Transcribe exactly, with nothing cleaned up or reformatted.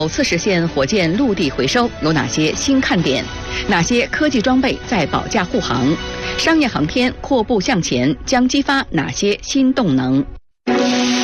首次实现火箭陆地回收有哪些新看点？哪些科技装备在保驾护航？商业航天阔步向前将激发哪些新动能？